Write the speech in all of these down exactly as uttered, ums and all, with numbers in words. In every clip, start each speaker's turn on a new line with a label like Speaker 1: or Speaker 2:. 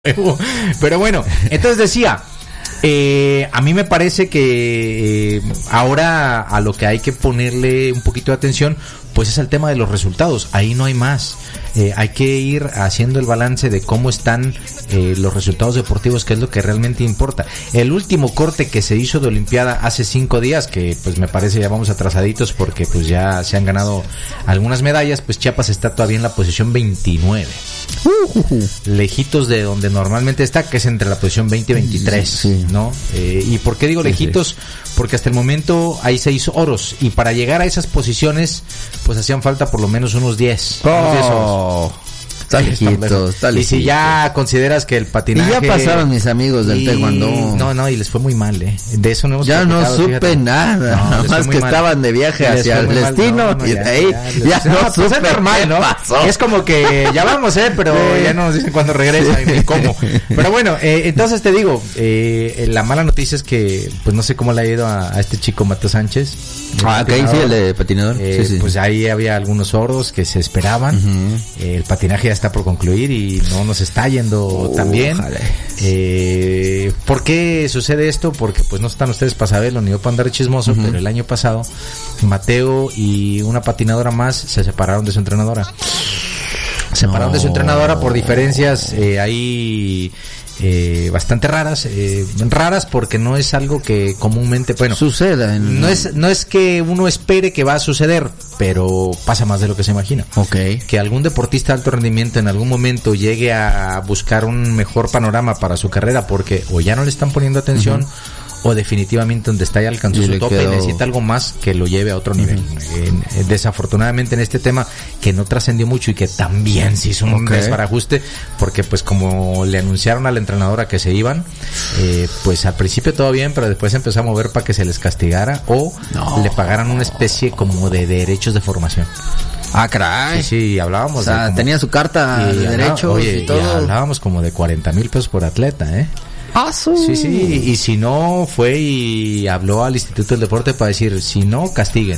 Speaker 1: Pero bueno, entonces decía, eh, a mí me parece que eh, ahora a lo que hay que ponerle un poquito de atención, pues es el tema de los resultados. Ahí no hay más. Eh, hay que ir haciendo el balance de cómo están eh, los resultados deportivos, que es lo que realmente importa. El último corte que se hizo de Olimpiada hace cinco días, que pues me parece ya vamos atrasaditos porque pues ya se han ganado algunas medallas, pues Chiapas está todavía en la posición veintinueve. Uh-huh. Lejitos de donde normalmente está, que es entre la posición veinte y veintitrés, sí, sí. ¿no? Eh, ¿Y por qué digo lejitos? Sí, sí. Porque hasta el momento hay seis oros, y para llegar a esas posiciones, pues hacían falta por lo menos unos diez.
Speaker 2: Oh.
Speaker 1: Unos diez oros.
Speaker 2: Está lejito, está lejito.
Speaker 1: Y si ya consideras que el patinaje...
Speaker 2: Y ya pasaron mis amigos del y... taekwondo.
Speaker 1: No, no, y les fue muy mal, ¿eh? De eso no hemos
Speaker 2: Ya no supe fíjate. nada. No, nada más que mal. Estaban de viaje les hacia el destino. No, no, y de ahí ya, ya, ya no, no supe. Pues es normal, ¿no? Pasó. Es como que ya vamos, ¿eh? Pero sí. ya no nos dicen cuándo regresa sí. ni cómo. Pero bueno, eh, entonces te digo, eh, la mala noticia es que, pues no sé cómo le ha ido a, a este chico Mateo Sánchez. Ah, ok, sí, el de patinador.
Speaker 1: Eh,
Speaker 2: sí, sí.
Speaker 1: Pues ahí había algunos oros que se esperaban. Uh-huh. Eh, el patinaje ya está por concluir y no nos está yendo uh, tan bien. Eh, ¿Por qué sucede esto? Porque pues no están ustedes para saberlo, ni yo para andar chismoso, uh-huh. pero el año pasado Mateo y una patinadora más se separaron de su entrenadora. Se separaron no. de su entrenadora por diferencias eh, ahí... Eh, bastante raras, eh, raras porque no es algo que comúnmente, bueno,
Speaker 2: suceda. En...
Speaker 1: No es, no es que uno espere que va a suceder, pero pasa más de lo que se imagina.
Speaker 2: Okay.
Speaker 1: Que algún deportista de alto rendimiento en algún momento llegue a buscar un mejor panorama para su carrera porque o ya no le están poniendo atención. Uh-huh. O definitivamente donde está ya alcanzó y su tope quedó... y necesita algo más que lo lleve a otro nivel. Uh-huh. eh, desafortunadamente en este tema que no trascendió mucho y que también se hizo un okay. desbarajuste porque pues como le anunciaron a la entrenadora que se iban, eh, pues al principio todo bien, pero después empezó a mover para que se les castigara o no. le pagaran una especie como de derechos de formación.
Speaker 2: Ah, caray.
Speaker 1: Sí, sí, hablábamos.
Speaker 2: O sea, de como, tenía su carta de derechos
Speaker 1: oye,
Speaker 2: y todo.
Speaker 1: Y hablábamos como de cuarenta mil pesos por atleta, ¿eh?
Speaker 2: Ah, sí.
Speaker 1: sí, sí, y si no fue y habló al Instituto del Deporte para decir, si no, castiguen.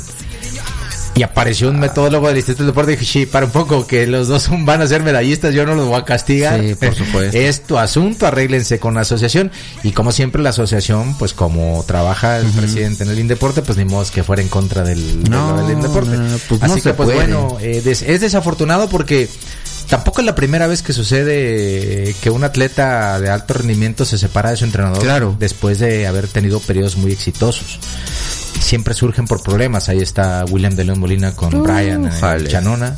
Speaker 1: Y apareció un metodólogo del Instituto del Deporte y dije, sí, para un poco, que los dos van a ser medallistas, yo no los voy a castigar.
Speaker 2: Sí, por supuesto.
Speaker 1: Es tu asunto, arréglense con la asociación. Y como siempre la asociación, pues como trabaja el uh-huh. presidente en el Indeporte, pues ni modo que fuera en contra del,
Speaker 2: no,
Speaker 1: del, del Indeporte.
Speaker 2: No, pues
Speaker 1: Así
Speaker 2: no
Speaker 1: que pues
Speaker 2: puede.
Speaker 1: bueno, eh, des, es desafortunado porque... Tampoco es la primera vez que sucede que un atleta de alto rendimiento se separa de su entrenador
Speaker 2: claro.
Speaker 1: después de haber tenido periodos muy exitosos. Siempre surgen por problemas. Ahí está William de León Molina con uh, Brian eh, Chanona.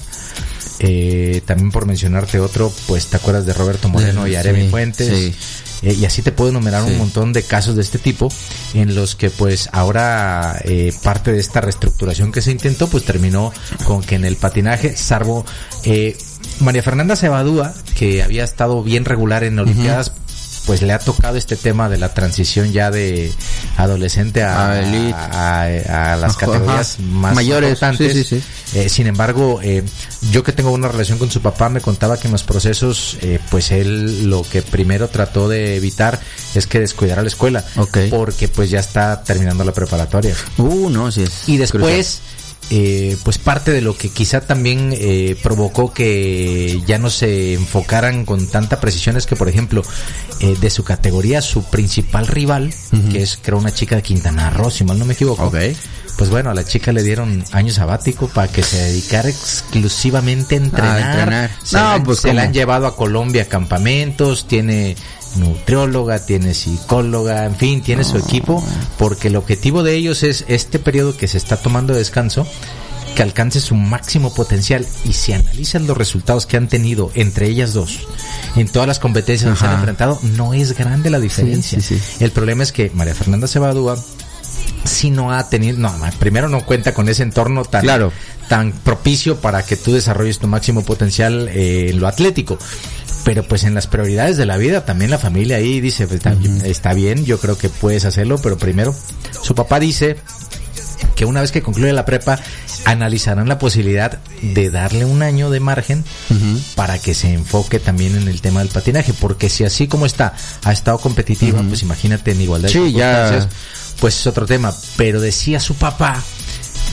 Speaker 1: Eh, también por mencionarte otro, pues te acuerdas de Roberto Moreno sí, y Aremi Fuentes. Sí. Eh, y así te puedo enumerar sí. un montón de casos de este tipo en los que pues ahora eh, parte de esta reestructuración que se intentó pues terminó con que en el patinaje, salvo... Eh, María Fernanda Cebadúa, que había estado bien regular en Olimpiadas, uh-huh. pues le ha tocado este tema de la transición ya de adolescente a, a, elite. a, a, a las categorías Ajá. más
Speaker 2: mayores,
Speaker 1: importantes.
Speaker 2: Sí, sí, sí.
Speaker 1: Eh, sin embargo, eh, yo que tengo una relación con su papá, me contaba que en los procesos, eh, pues él lo que primero trató de evitar es que descuidara la escuela,
Speaker 2: okay.
Speaker 1: porque pues ya está terminando la preparatoria.
Speaker 2: Uh, no, sí es.
Speaker 1: Y después... Crucial. Eh, pues parte de lo que quizá también eh, provocó que ya no se enfocaran con tanta precisión es que, por ejemplo, eh, de su categoría, su principal rival, uh-huh. que es creo una chica de Quintana Roo, si mal no me equivoco,
Speaker 2: okay.
Speaker 1: pues bueno, a la chica le dieron año sabático para que se dedicara exclusivamente a entrenar.
Speaker 2: Ah, entrenar.
Speaker 1: Se,
Speaker 2: no,
Speaker 1: la,
Speaker 2: pues
Speaker 1: se la han llevado a Colombia a campamentos, tiene nutrióloga, tiene psicóloga, en fin, tiene no. su equipo, porque el objetivo de ellos es este periodo que se está tomando de descanso, que alcance su máximo potencial. Y si analizan los resultados que han tenido entre ellas dos en todas las competencias que se han enfrentado, no es grande la diferencia.
Speaker 2: Sí, sí, sí.
Speaker 1: El problema es que María Fernanda Cebadúa si no ha tenido, no, primero no cuenta con ese entorno tan,
Speaker 2: claro.
Speaker 1: tan propicio para que tú desarrolles tu máximo potencial eh, en lo atlético. Pero pues en las prioridades de la vida también la familia ahí dice, pues, está, uh-huh. está bien, yo creo que puedes hacerlo, pero primero su papá dice que una vez que concluya la prepa analizarán la posibilidad de darle un año de margen uh-huh. para que se enfoque también en el tema del patinaje, porque si así como está ha estado competitiva, uh-huh. pues imagínate en igualdad de
Speaker 2: sí,
Speaker 1: circunstancias,
Speaker 2: ya.
Speaker 1: pues es otro tema. Pero decía su papá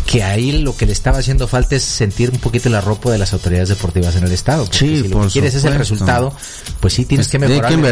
Speaker 1: que ahí lo que le estaba haciendo falta es sentir un poquito la ropa de las autoridades deportivas en el estado.
Speaker 2: Sí,
Speaker 1: si lo que quieres es el resultado, pues sí tienes es, que mejorar.